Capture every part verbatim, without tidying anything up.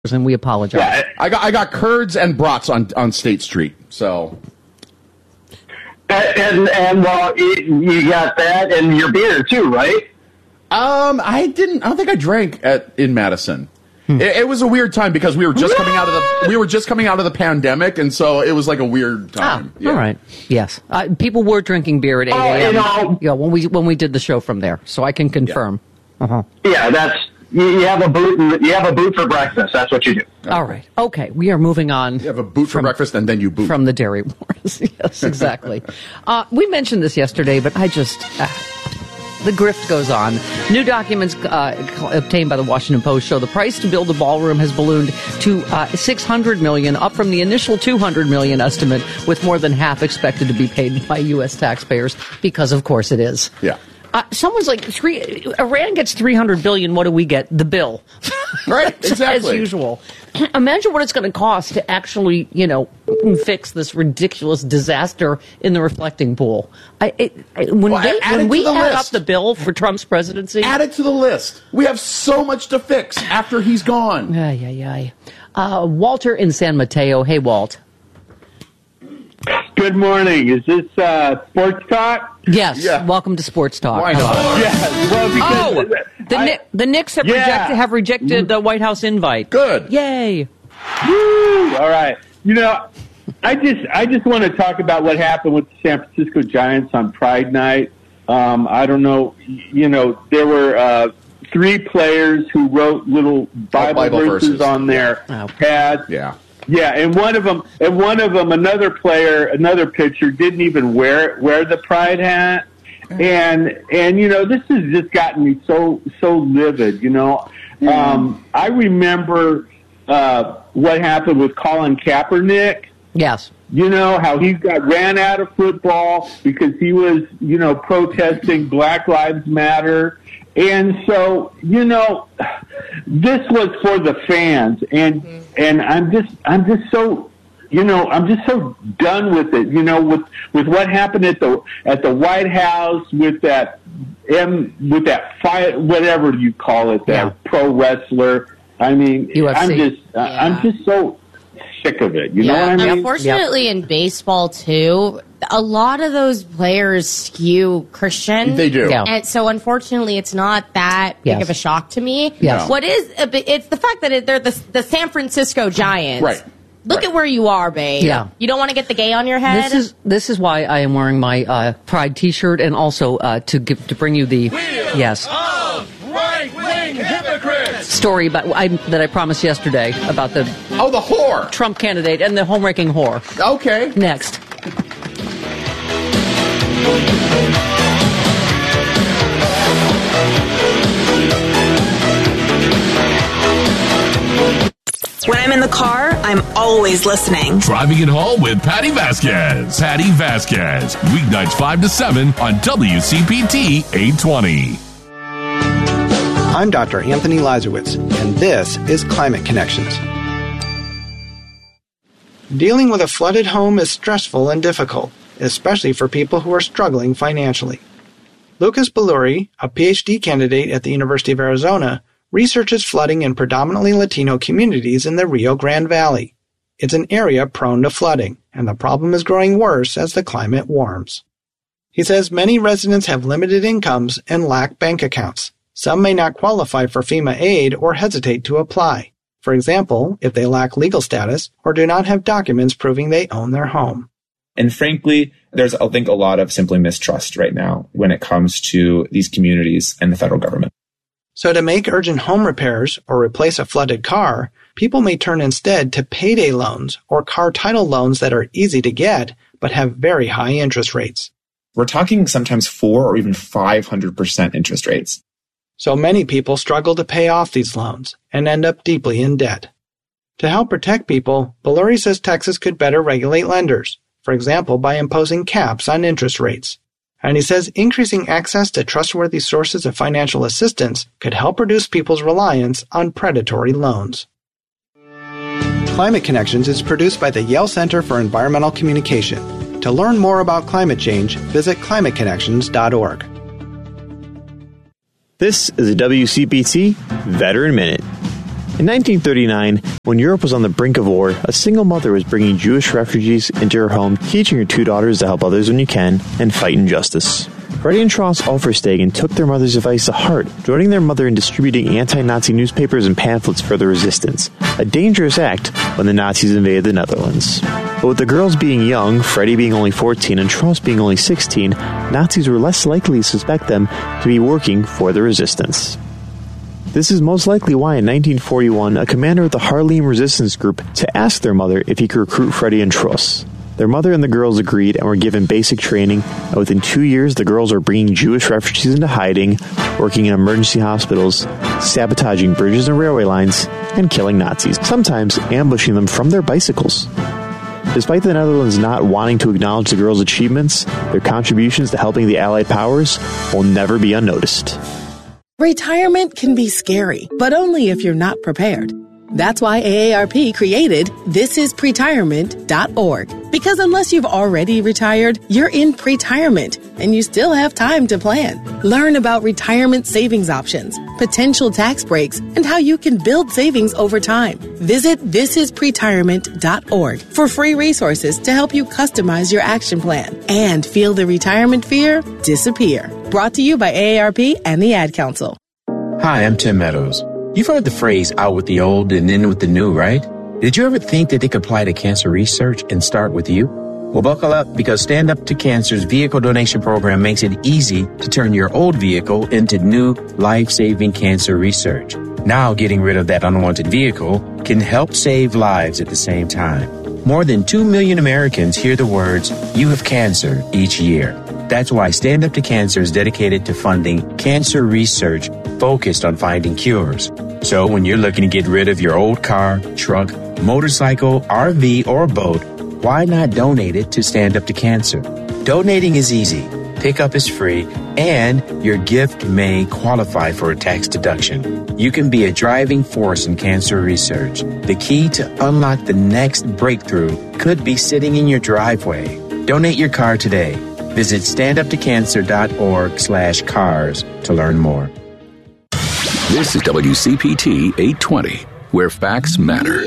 and we apologize. Yeah, I got I got curds and brats on, on State Street, so... And, and, and well, you got that and your beer, too, right? Um, I didn't... I don't think I drank at in Madison. Hmm. It, it was a weird time because we were just what? coming out of the we were just coming out of the pandemic, and so it was like a weird time. Oh, yeah. All right. Yes. Uh, people were drinking beer at eight a.m. Oh, you know, yeah, when we, when we did the show from there, so I can confirm. Yeah, uh-huh. yeah that's... You have a boot. You have a boot for breakfast. That's what you do. All right. Okay. We are moving on. You have a boot for from, breakfast, and then you boot from the dairy wars. Yes, exactly. uh, we mentioned this yesterday, but I just uh, the grift goes on. New documents uh, obtained by the Washington Post show the price to build a ballroom has ballooned to uh, six hundred million dollars, up from the initial two hundred million dollars estimate, with more than half expected to be paid by U S taxpayers. Because, of course, it is. Yeah. Uh, someone's like, three, Iran gets three hundred billion dollars. What do we get? The bill. Right, exactly. As usual. Imagine what it's going to cost to actually, you know, fix this ridiculous disaster in the reflecting pool. I, it, when well, they, add when we the add list. up the bill for Trump's presidency. Add it to the list. We have so much to fix after he's gone. Ay, ay, ay. Uh, Walter in San Mateo. Hey, Walt. Good morning. Is this uh, Sports Talk? Yes. Yeah. Welcome to Sports Talk. Why not? Yeah. Well, Oh, because the, I, Ni- the Knicks have, yeah. rejected, have rejected the White House invite. Good. Yay. Woo! All right. You know, I just I just want to talk about what happened with the San Francisco Giants on Pride Night. Um, I don't know. You know, there were uh, three players who wrote little Bible, Bible verses, verses. on their Oh. pads. Yeah. Yeah, and one of them, and one of them, another player, another pitcher, didn't even wear wear the pride hat, and and you know this has just gotten me so so livid. You know, um, I remember uh, what happened with Colin Kaepernick. Yes. You know how he got ran out of football because he was you know protesting Black Lives Matter. And so, you know, this was for the fans, and mm-hmm. and I'm just I'm just so you know I'm just so done with it. You know, with with what happened at the at the White House with that M with that fight, whatever you call it, that yeah. pro wrestler. I mean, U F C. I'm just Yeah. I'm just so sick of it. You yeah, know what I mean? Unfortunately, yep. in baseball too, a lot of those players skew Christian. They do. Yeah. And so, unfortunately, it's not that Yes. big of a shock to me. Yes. What is a bit, it's the fact that it, they're the, the San Francisco Giants. Right. Look right. at where you are, babe. Yeah. You don't want to get the gay on your head? This is this is why I am wearing my uh, Pride T-shirt, and also uh, to give to bring you the Wheel yes of right-wing hypocrites. story about I, that I promised yesterday about the Oh, the whore. Trump candidate and the home-wrecking whore. Okay. Next. When I'm in the car, I'm always listening. Driving it home with Patty Vasquez. Patty Vasquez. Weeknights five to seven on W C P T eight twenty. I'm Doctor Anthony Lazarowitz, and this is Climate Connections. Dealing with a flooded home is stressful and difficult, especially for people who are struggling financially. Lucas Belluri, a P H D candidate at the University of Arizona, researches flooding in predominantly Latino communities in the Rio Grande Valley. It's an area prone to flooding, and the problem is growing worse as the climate warms. He says many residents have limited incomes and lack bank accounts. Some may not qualify for FEMA aid or hesitate to apply. For example, if they lack legal status or do not have documents proving they own their home. And frankly, there's, I think, a lot of simply mistrust right now when it comes to these communities and the federal government. So to make urgent home repairs or replace a flooded car, people may turn instead to payday loans or car title loans that are easy to get but have very high interest rates. We're talking sometimes four or even five hundred percent interest rates. So many people struggle to pay off these loans and end up deeply in debt. To help protect people, Belluri says Texas could better regulate lenders, for example by imposing caps on interest rates. And he says increasing access to trustworthy sources of financial assistance could help reduce people's reliance on predatory loans. Climate Connections is produced by the Yale Center for Environmental Communication. To learn more about climate change, visit climate connections dot org. This is a W C P T Veteran Minute. In nineteen thirty-nine, when Europe was on the brink of war, a single mother was bringing Jewish refugees into her home, teaching her two daughters to help others when you can and fight injustice. Freddie and Tross Offerstegen took their mother's advice to heart, joining their mother in distributing anti-Nazi newspapers and pamphlets for the resistance, a dangerous act when the Nazis invaded the Netherlands. But with the girls being young, Freddie being only fourteen and Tross being only sixteen, Nazis were less likely to suspect them to be working for the resistance. This is most likely why in nineteen forty-one, a commander of the Haarlem resistance group to ask their mother if he could recruit Freddie and Tross. Their mother and the girls agreed and were given basic training, and within two years the girls are bringing Jewish refugees into hiding, working in emergency hospitals, sabotaging bridges and railway lines, and killing Nazis, sometimes ambushing them from their bicycles. Despite the Netherlands not wanting to acknowledge the girls' achievements, their contributions to helping the Allied powers will never be unnoticed. Retirement can be scary, but only if you're not prepared. That's why A A R P created this is pretirement dot org. Because unless you've already retired, you're in pretirement, and you still have time to plan. Learn about retirement savings options, potential tax breaks, and how you can build savings over time. Visit this is pretirement dot org for free resources to help you customize your action plan and feel the retirement fear disappear. Brought to you by A A R P and the Ad Council. Hi, I'm Tim Meadows. You've heard the phrase out with the old and in with the new, right? Did you ever think that they could apply to cancer research and start with you? Well, buckle up, because Stand Up to Cancer's vehicle donation program makes it easy to turn your old vehicle into new life-saving cancer research. Now, getting rid of that unwanted vehicle can help save lives at the same time. More than two million Americans hear the words, "You have cancer," each year. That's why Stand Up to Cancer is dedicated to funding cancer research focused on finding cures. So when you're looking to get rid of your old car, truck, motorcycle, R V, or boat, why not donate it to Stand Up to Cancer? Donating is easy, pickup is free, and your gift may qualify for a tax deduction. You can be a driving force in cancer research. The key to unlock the next breakthrough could be sitting in your driveway. Donate your car today. Visit stand up to cancer dot org slash cars to learn more. This is W C P T eight twenty, where facts matter.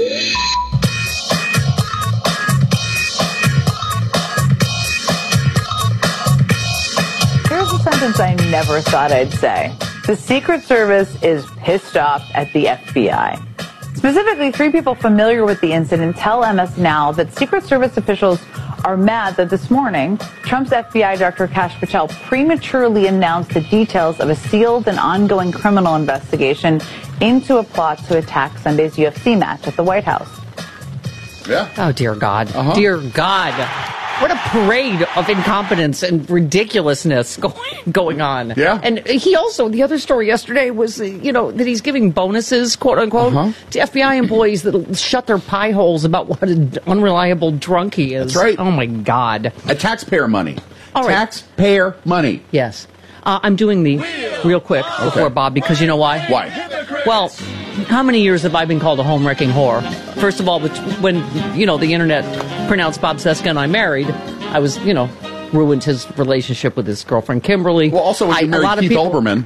Here's a sentence I never thought I'd say. The Secret Service is pissed off at the F B I. Specifically, three people familiar with the incident tell M S Now that Secret Service officials are mad that this morning, Trump's F B I Director Kash Patel prematurely announced the details of a sealed and ongoing criminal investigation into a plot to attack Sunday's U F C match at the White House. Yeah. Oh, dear God. Uh-huh. Dear God. What a parade of incompetence and ridiculousness going going on. Yeah. And he also, the other story yesterday was, uh, you know, that he's giving bonuses, quote unquote, uh-huh. to F B I employees that'll shut their pie holes about what an unreliable drunk he is. That's right. Oh, my God. A taxpayer money. All right. Taxpayer money. Yes. Uh, I'm doing the real quick okay. before Bob, because you know why? Why? Well, how many years have I been called a home-wrecking whore? First of all, when, you know, the internet pronounced Bob Cesca and I married, I was, you know, ruined his relationship with his girlfriend, Kimberly. Well, also, when you married a lot Keith of people, Olbermann.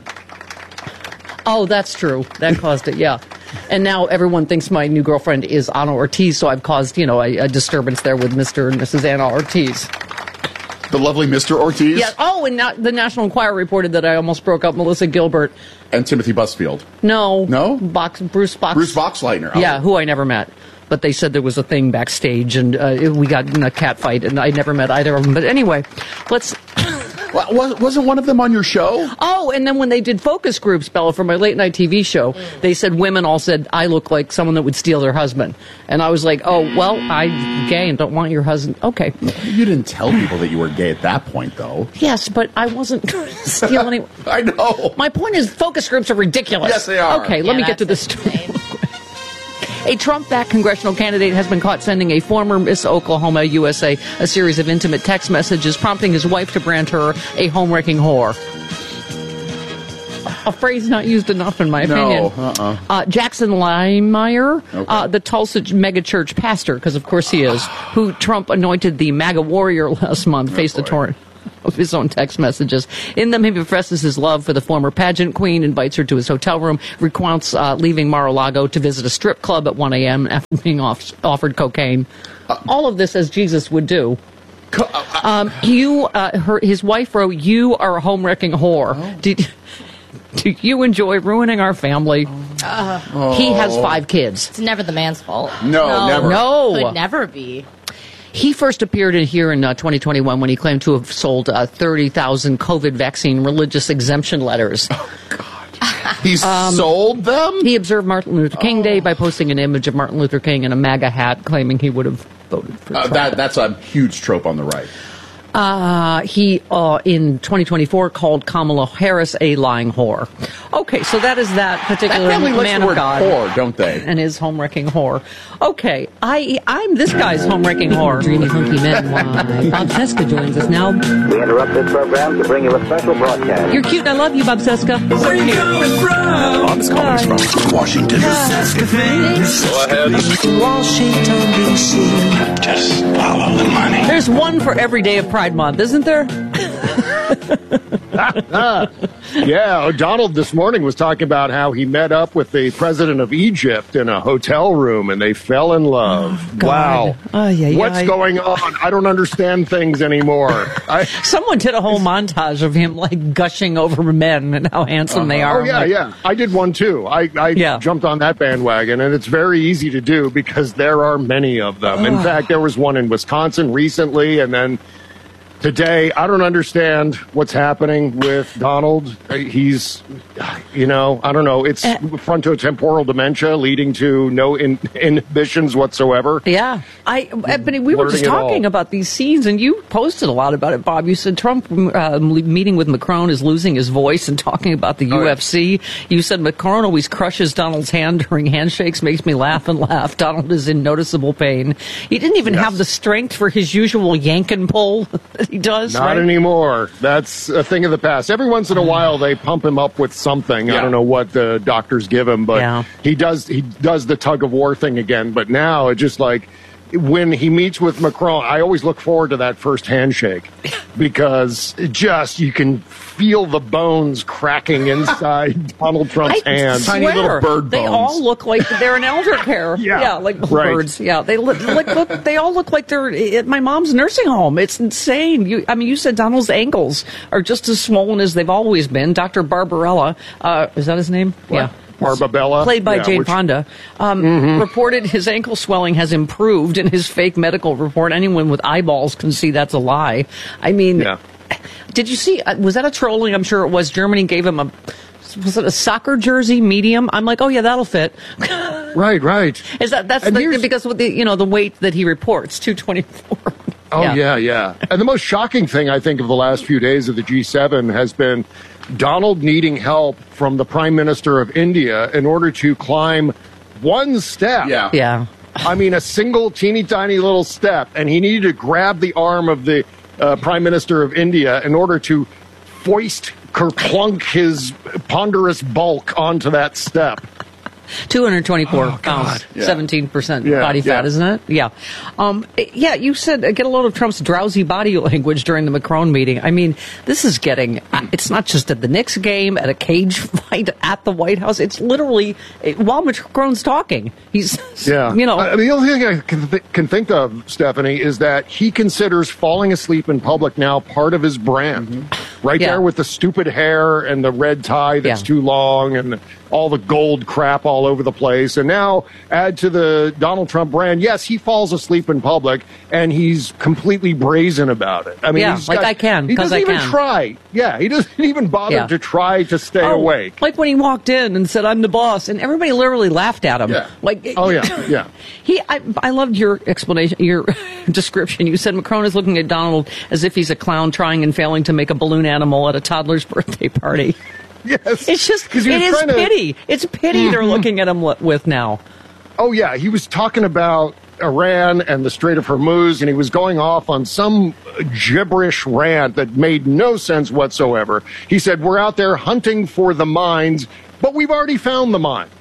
Oh, that's true. That caused it, yeah. And now everyone thinks my new girlfriend is Anna Ortiz, so I've caused, you know, a, a disturbance there with Mister and Missus Anna Ortiz. The lovely Mister Ortiz? Yeah. Oh, and now the National Enquirer reported that I almost broke up Melissa Gilbert. And Timothy Busfield. No. No? Box, Bruce Box. Bruce Boxleitner. Oh. Yeah, who I never met. But they said there was a thing backstage, and uh, we got in a cat fight, and I never met either of them. But anyway, let's... Well, wasn't one of them on your show? Oh, and then when they did focus groups, Bella, for my late-night T V show, they said women all said, I look like someone that would steal their husband. And I was like, oh, well, I'm gay and don't want your husband. Okay. You didn't tell people that you were gay at that point, though. Yes, but I wasn't stealing any... I know. My point is focus groups are ridiculous. Yes, they are. Okay, yeah, let me get to this story. A Trump-backed congressional candidate has been caught sending a former Miss Oklahoma, U S A, a series of intimate text messages prompting his wife to brand her a home-wrecking whore. A phrase not used enough, in my opinion. No, uh-uh. Uh, Jackson Limeyer, okay. uh, the Tulsa megachurch pastor, because of course he is, who Trump anointed the MAGA warrior last month, oh, faced boy. a torrent. of his own text messages. In them, he professes his love for the former pageant queen, invites her to his hotel room, recounts uh, leaving Mar-a-Lago to visit a strip club at one a.m. after being off- offered cocaine. Uh, all of this as Jesus would do. Um, you, uh, her, his wife wrote, "You are a home-wrecking whore." Oh. Did, do you enjoy ruining our family? Uh, oh. He has five kids. It's never the man's fault. No, no never. No. Could never be. He first appeared in here in uh, twenty twenty-one when he claimed to have sold uh, thirty thousand COVID vaccine religious exemption letters. Oh, God. He um, sold them? He observed Martin Luther King oh. Day by posting an image of Martin Luther King in a MAGA hat, claiming he would have voted for Trump. Uh, that, that's a huge trope on the right. Uh, he, uh, in twenty twenty-four, called Kamala Harris a lying whore. Okay, so that is that particular that man of God. Whore, don't they? And his home-wrecking whore. Okay, I, I'm this guy's home-wrecking whore. Dreamy, funky men. Why? Bob Cesca joins us now. We interrupt this program to bring you a special broadcast. You're cute, and I love you, Bob Cesca. Where are you coming from? Bob's calling from Washington. Go ahead. Washington, D C Just follow the money. There's one for every day of Pride Month, isn't there? Yeah, Donald this morning was talking about how he met up with the president of Egypt in a hotel room and they fell in love. Oh, wow. Oh, yeah, yeah, What's I... going on? I don't understand things anymore. I... Someone did a whole montage of him like gushing over men and how handsome uh-huh. they are. Oh, yeah, like... yeah. I did one too. I, I yeah. jumped on that bandwagon, and it's very easy to do because there are many of them. In fact, there was one in Wisconsin recently, and then today, I don't understand what's happening with Donald. He's, you know, I don't know. It's uh, frontotemporal dementia leading to no in, inhibitions whatsoever. Yeah. I, but we were just talking about these scenes, and you posted a lot about it, Bob. You said Trump uh, meeting with Macron is losing his voice and talking about the oh, U F C. Yeah. You said Macron always crushes Donald's hand during handshakes, makes me laugh and laugh. Donald is in noticeable pain. He didn't even yes. have the strength for his usual yank and pull. He does, Not right? anymore. That's a thing of the past. Every once in a while, they pump him up with something. Yeah. I don't know what the doctors give him, but yeah. he does he does the tug of war thing again. But now it's just like when he meets with Macron, I always look forward to that first handshake because it just you can feel the bones cracking inside Donald Trump's I hands. Swear, Tiny little bird bones. They all look like they're an elder care. yeah. yeah, like right. birds. Yeah, they look, like look. They all look like they're at my mom's nursing home. It's insane. You, I mean, you said Donald's ankles are just as swollen as they've always been. Doctor Barbarella, uh, is that his name? What? Yeah. Barbabella, played by yeah, Jane which, Fonda, um, mm-hmm. reported his ankle swelling has improved in his fake medical report. Anyone with eyeballs can see that's a lie. I mean, yeah. did you see, was that a trolling? I'm sure it was. Germany gave him a, was it a soccer jersey medium? I'm like, oh yeah, that'll fit. right, right. Is that, that's the, because of the, you know, the weight that he reports, two twenty-four. Oh, yeah. yeah, yeah. And the most shocking thing, I think, of the last few days of the G seven has been Donald needing help from the Prime Minister of India in order to climb one step. Yeah. Yeah. I mean, a single teeny tiny little step. And he needed to grab the arm of the uh, Prime Minister of India in order to foist, kerplunk his ponderous bulk onto that step. two hundred twenty-four oh, pounds, yeah. seventeen percent yeah, body fat, yeah. isn't it? Yeah. Um, yeah, you said uh, get a load of Trump's drowsy body language during the Macron meeting. I mean, this is getting, uh, it's not just at the Knicks game, at a cage fight at the White House. It's literally, it, while Macron's talking, he's, yeah. you know. Uh, the only thing I can, th- can think of, Stephanie, is that he considers falling asleep in public now part of his brand. Mm-hmm. Right yeah. there with the stupid hair and the red tie that's yeah. too long and all the gold crap all over the place. And now add to the Donald Trump brand. Yes, he falls asleep in public and he's completely brazen about it. I mean, yeah, he's like got, I can. He doesn't I even can. try. Yeah, he doesn't even bother yeah. to try to stay oh, awake. Like when he walked in and said, I'm the boss. And everybody literally laughed at him. Yeah. Like, oh, yeah, yeah. He, I, I loved your explanation, your description. You said Macron is looking at Donald as if he's a clown trying and failing to make a balloon animal at a toddler's birthday party. Yes. It's just, it is to... pity. It's pity mm-hmm. they're looking at him with now. Oh, yeah. He was talking about Iran and the Strait of Hormuz, and he was going off on some gibberish rant that made no sense whatsoever. He said, we're out there hunting for the mines, but we've already found the mines.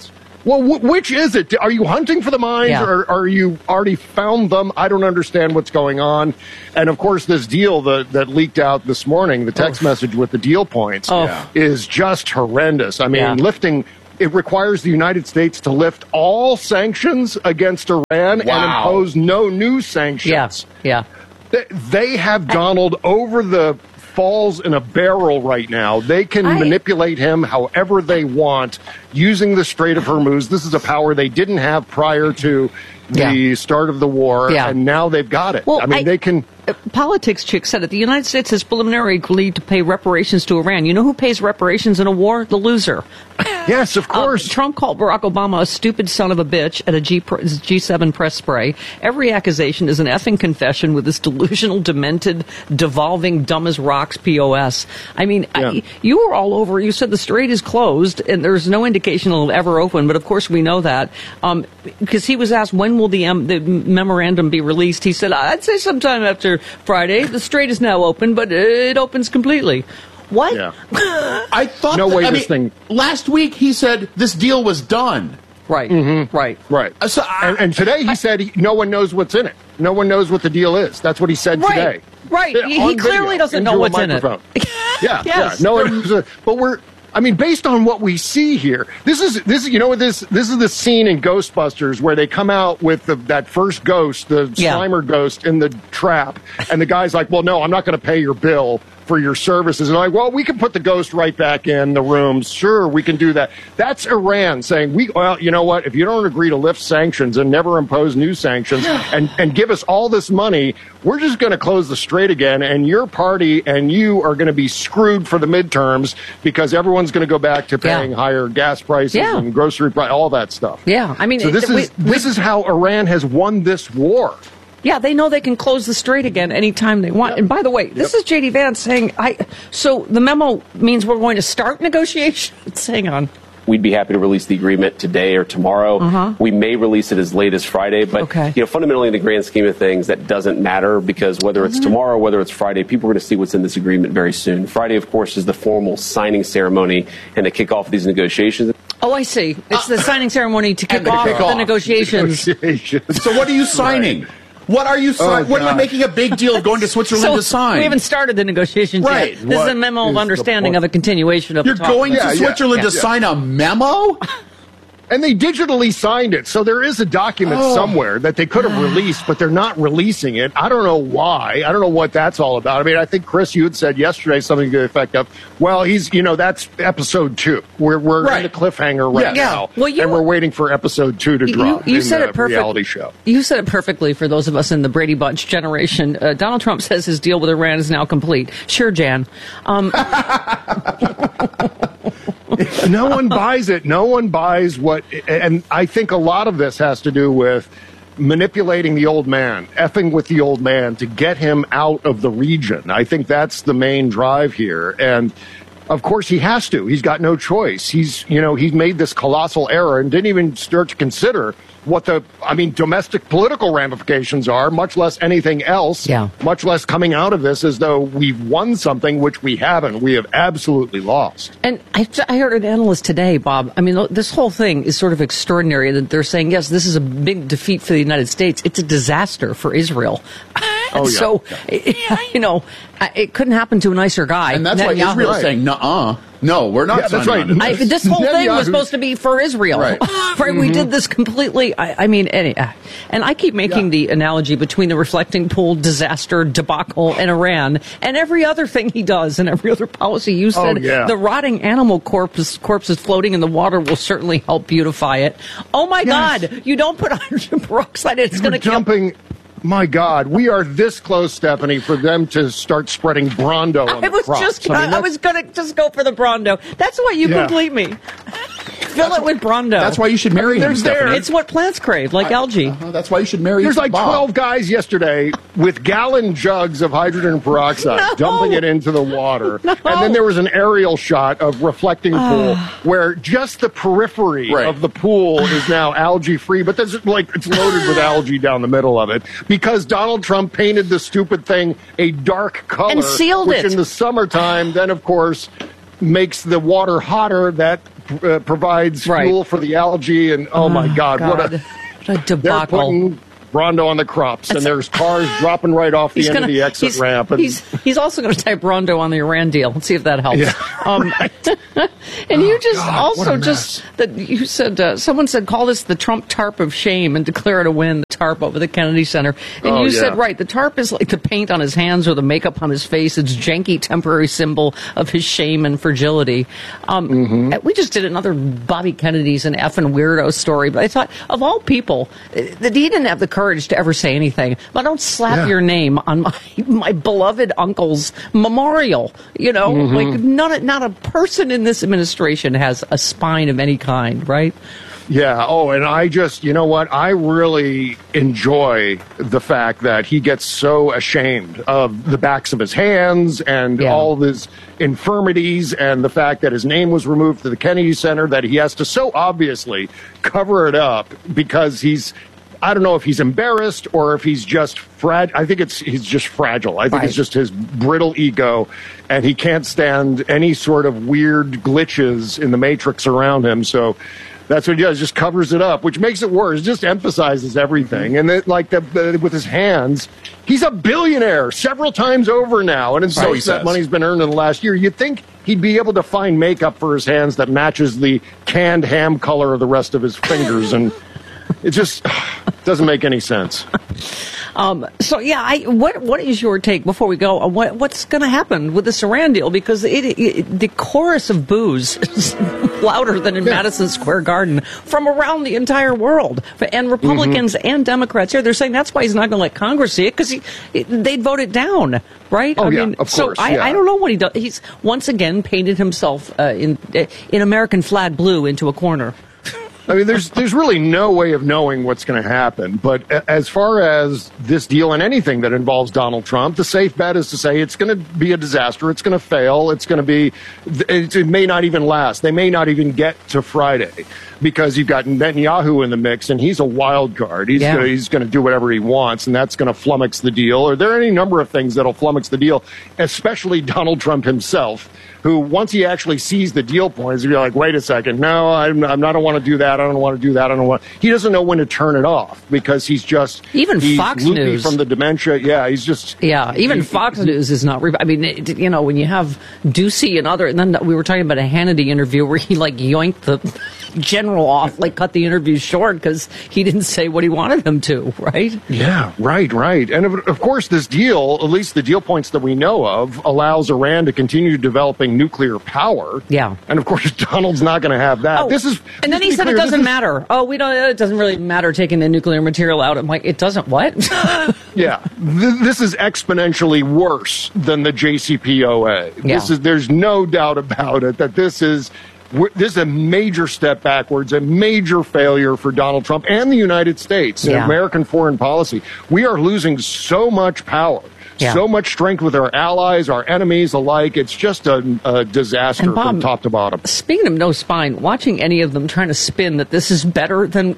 Well, wh- which is it? Are you hunting for the mines, Yeah. or are you already found them? I don't understand what's going on. And of course, this deal that, that leaked out this morning, the text Oh. message with the deal points, Oh. yeah. is just horrendous. I mean, Yeah. lifting. It requires the United States to lift all sanctions against Iran and Wow. impose no new sanctions. Yeah, yeah. They, they have Donald over the falls in a barrel right now. They can I- manipulate him however they want using the Strait of Hormuz. This is a power they didn't have prior to the Yeah. start of the war, Yeah. and now they've got it. Well, I mean, I- they can... Uh, Politics chick said it. The United States has preliminarily agreed to pay reparations to Iran. You know who pays reparations in a war? The loser. Yes, of course. Uh, Trump called Barack Obama a stupid son of a bitch at a G, G seven press spray. Every accusation is an effing confession with this delusional, demented, devolving, dumb as rocks P O S. I mean, Yeah. I, you were all over. You said the strait is closed and there's no indication it'll ever open. But of course, we know that um, because he was asked when will the, um, the memorandum be released. He said, "I'd say sometime after Friday. The strait is now open, but it opens completely." What? Yeah. I thought No that- way I this mean, thing- last week he said this deal was done. Right. Mm-hmm. Right. Right. Uh, So I, And, and today he said he, no one knows what's in it. No one knows what the deal is. That's what he said Right. today. Right. Yeah, He- on he clearly video, doesn't know into a what's in it. microphone. Yeah, Yes. yeah. No one knows it. But we're, I mean, based on what we see here, this is this is you know what this this is the scene in Ghostbusters where they come out with the, that first ghost, the Yeah. Slimer ghost in the trap, and the guy's like, "Well, no, I'm not going to pay your bill for your services." And I'm like, "Well, we can put the ghost right back in the rooms. Sure, we can do that." That's Iran saying, "We well, you know what? If you don't agree to lift sanctions and never impose new sanctions and and give us all this money, we're just going to close the strait again, and your party and you are going to be screwed for the midterms because everyone's going to go back to paying Yeah. higher gas prices Yeah. and grocery price, all that stuff." Yeah. I mean, So this it- we- is this is how Iran has won this war. Yeah, they know they can close the strait again anytime they want. And by the way, this is J D Vance saying, "I." So the memo means we're going to start negotiations. Hang on. We'd be happy to release the agreement today or tomorrow. Uh-huh. We may release it as late as Friday, but Okay. you know, fundamentally, in the grand scheme of things, that doesn't matter because whether it's Mhm. tomorrow, whether it's Friday, people are going to see what's in this agreement very soon. Friday, of course, is the formal signing ceremony and the kickoff of these negotiations. Oh, I see. It's the signing ceremony to kick the off kickoff. the negotiations. So what are you signing? What are you signing? Oh, what am I God. making a big deal of going to Switzerland So to sign? we haven't started the negotiations Right. yet. This What is a memo is of the understanding point? of a continuation of You're the talk. going Yeah, to yeah, Switzerland yeah. to sign a memo? And they digitally signed it, so there is a document Oh. somewhere that they could have released, but they're not releasing it. I don't know why. I don't know what that's all about. I mean, I think, Chris, you had said yesterday something to the effect of, well, he's, you know, that's episode two. We're, we're Right. in the cliffhanger right Yeah. now, Well, you- and we're waiting for episode two to You- drop you in said the it perfect- reality show. You said it perfectly for those of us in the Brady Bunch generation. Uh, Donald Trump says his deal with Iran is now complete. Sure, Jan. Um, No one buys it. No one buys what, and I think a lot of this has to do with manipulating the old man, effing with the old man to get him out of the region. I think that's the main drive here. And of course he has to. He's got no choice. He's, you know, he's made this colossal error and didn't even start to consider what the, I mean, domestic political ramifications are, much less anything else. Yeah. Much less coming out of this as though we've won something, which we haven't. We have absolutely lost. And I, I heard an analyst today, Bob. I mean, this whole thing is sort of extraordinary that they're saying, yes, this is a big defeat for the United States. It's a disaster for Israel. Oh, yeah. So, you know, it couldn't happen to a nicer guy. And that's why Netanyahu. Israel's saying, nuh-uh. No, we're not Yeah, that's signing right. on to I, this whole thing was Netanyahu's- supposed to be for Israel. Right. Right, We did this completely. I, I mean, any, uh, and I keep making Yeah. the analogy between the reflecting pool disaster debacle and Iran and every other thing he does and every other policy. You said Oh, yeah. the rotting animal corpse, corpses floating in the water will certainly help beautify it. Oh my Yes. God! You don't put hydrogen peroxide in, it's We're going to kill. dumping. My God, we are this close, Stephanie, for them to start spreading Brondo on I the was crops. just, I mean, I, that's- was going to just go for the Brondo. That's why you Yeah. complete me. Fill it with Brondo. That's why you should marry him, There's there. Stephanie. It's what plants crave, like algae. Uh, that's why you should marry There's like Bob. twelve guys yesterday with gallon jugs of hydrogen peroxide, No. dumping it into the water. No. And then there was an aerial shot of reflecting pool where just the periphery Right. of the pool is now algae free, but there's like it's loaded with algae down the middle of it because Donald Trump painted the stupid thing a dark color, And sealed which it. in the summertime then of course makes the water hotter. That uh, provides Right. fuel for the algae, and oh, my God, God. what a, What a they're debacle. putting Rondo on the crops, and there's cars dropping right off the He's end gonna- of the exit he's, ramp. And, he's he's also going to type Rondo on the Iran deal. Let's see if that helps. Yeah, um, and you just God, what a also just that you said uh, someone said call this the Trump tarp of shame and declare it a win. The tarp over the Kennedy Center, and Oh, you yeah. said right. The tarp is like the paint on his hands or the makeup on his face. It's janky temporary symbol of his shame and fragility. Um, Mm-hmm. We just did another Bobby Kennedy's an effing weirdo story, but I thought of all people that he didn't have the courage to ever say anything. But don't slap Yeah. your name on my my beloved uncle's memorial. You know, Mhm. like not a, not a person in this administration has a spine of any kind, right? Yeah. Oh, and I just, you know what? I really enjoy the fact that he gets so ashamed of the backs of his hands and Yeah. all of his infirmities and the fact that his name was removed to the Kennedy Center, that he has to so obviously cover it up because he's, I don't know if he's embarrassed or if he's just fragile. I think it's he's just fragile. I think Right. it's just his brittle ego, and he can't stand any sort of weird glitches in the matrix around him. So that's what he does, just covers it up, which makes it worse. Just emphasizes everything. And then, like the, the, with his hands, he's a billionaire several times over now, and So he insists that says. money's been earned in the last year. You'd think he'd be able to find makeup for his hands that matches the canned ham color of the rest of his fingers, and it just doesn't make any sense. Um, so yeah, I, what what is your take before we go? uh, What what's going to happen with this Iran deal? Because it, it, the chorus of boos is louder than in Madison Square Garden from around the entire world, and Republicans Mm-hmm. and Democrats here. They're saying that's why he's not going to let Congress see it because he it, they'd vote it down, right? Oh, I yeah, mean, of so course, I, yeah. I don't know what he does. He's once again painted himself uh, in in American flag blue into a corner. I mean, there's there's really no way of knowing what's going to happen. But a- as far as this deal and anything that involves Donald Trump, the safe bet is to say it's going to be a disaster. It's going to fail. It's going to be. It, it may not even last. They may not even get to Friday because you've got Netanyahu in the mix, and he's a wild card. He's Yeah. gonna, he's going to do whatever he wants, and that's going to flummox the deal. Or there are any number of things that'll flummox the deal, especially Donald Trump himself, who once he actually sees the deal points, he'll be like, wait a second, no, I'm, I'm, I don't want to do that. I don't want to do that. I don't want. He doesn't know when to turn it off because he's just Even he's Fox loopy News. from the dementia. Yeah, he's just Yeah, even Fox News is not. Re- I mean, it, you know, when you have Ducey and other, and then we were talking about a Hannity interview where he like yoinked the general off, like cut the interview short because he didn't say what he wanted him to, right? Yeah, right, right. And of, of course, this deal, at least the deal points that we know of, allows Iran to continue developing nuclear power. Yeah. And of course, Donald's not going to have that. Oh, this is, and then just he to be said clear, it this doesn't is- matter. Oh, we don't. It doesn't really matter taking the nuclear material out. I'm like, it doesn't what? Yeah, Th- this is exponentially worse than the J C P O A. This Yeah. is there's no doubt about it that this is we're- this is a major step backwards, a major failure for Donald Trump and the United States in Yeah. American foreign policy. We are losing so much power. Yeah. So much strength with our allies, our enemies alike. It's just a, a disaster And Bob, from top to bottom. Speaking of no spine, watching any of them trying to spin that this is better than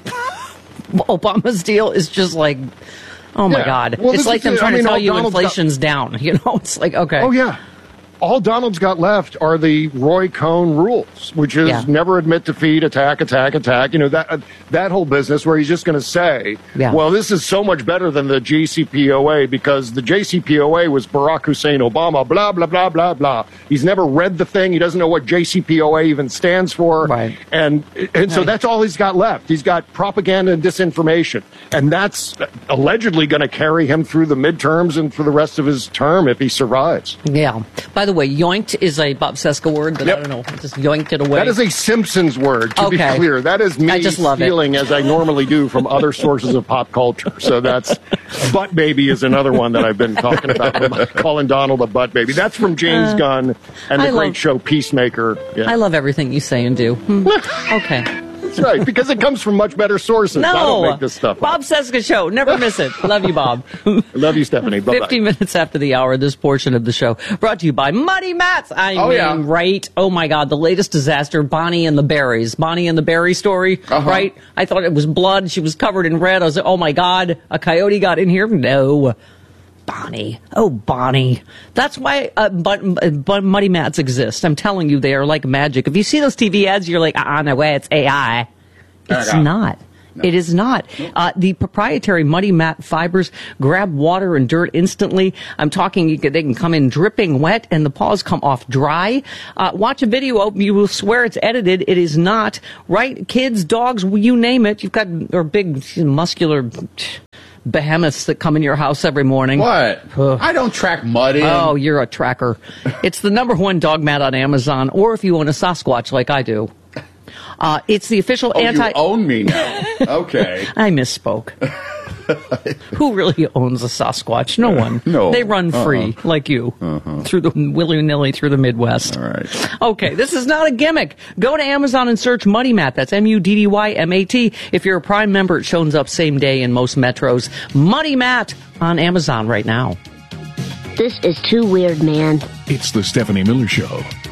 Obama's deal is just like, oh my Yeah. God. Well, it's this like is them it. trying I mean, to tell all you Donald's got- inflation's down. You know, it's like, okay. Oh, yeah. All Donald's got left are the Roy Cohn rules, which is Yeah. never admit defeat, attack, attack, attack. You know, that uh, that whole business where he's just going to say, Yeah. well, this is so much better than the J C P O A because the J C P O A was Barack Hussein Obama, blah, blah, blah, blah, blah. He's never read the thing. He doesn't know what J C P O A even stands for. Right. And, and so Right. that's all he's got left. He's got propaganda and disinformation. And that's allegedly going to carry him through the midterms and for the rest of his term if he survives. Yeah. By the way, yoinked is a Bob Seska word that Yep. I don't know. Just yoinked it away. That is a Simpsons word, to Okay. be clear. That is me I just love it. stealing, as I normally do, from other sources of pop culture. So that's butt baby is another one that I've been talking about, calling Donald a butt baby. That's from James Uh, Gunn and the I great love- show Peacemaker. Yeah. I love everything you say and do. Hmm. Okay. That's right, because it comes from much better sources. I don't No. make this stuff up. Bob Seska Show. Never miss it. Love you, Bob. Love you, Stephanie. Bye-bye. fifty minutes after the hour, this portion of the show brought to you by Muddy Mats. I Oh, mean, yeah. right? Oh, my God. The latest disaster, Bonnie and the Berries. Bonnie and the Berry story, Uh-huh. right? I thought it was blood. She was covered in red. I was like, oh, my God, a coyote got in here? No. Bonnie. Oh, Bonnie. That's why uh, but, but Muddy Mats exist. I'm telling you, they are like magic. If you see those T V ads, you're like, ah, no way, it's A I. It's Uh, not. No. It is not. Uh, the proprietary Muddy Mat fibers grab water and dirt instantly. I'm talking, you could, they can come in dripping wet and the paws come off dry. Uh, watch a video, you will swear it's edited. It is not. Right? Kids, dogs, you name it. You've got or big, muscular behemoths that come in your house every morning. What? Ugh. I don't track mud in. Oh, you're a tracker. It's the number one dog mat on Amazon, or if you own a Sasquatch like I do. Uh, it's the official oh, anti... you own me now. Okay. I misspoke. Who really owns a Sasquatch? No one. No. They run free, uh-huh. like you, uh-huh. through the willy-nilly through the Midwest. All right. Okay, this is not a gimmick. Go to Amazon and search Muddy Mat. That's M U D D Y M A T. If you're a Prime member, it shows up same day in most metros. Muddy Mat on Amazon right now. This is too weird, man. It's the Stephanie Miller Show.